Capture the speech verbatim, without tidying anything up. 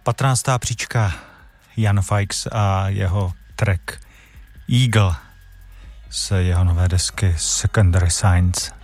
patnáctá příčka, Jan Fikes a jeho track Eagle z jeho nové desky Secondary Signs.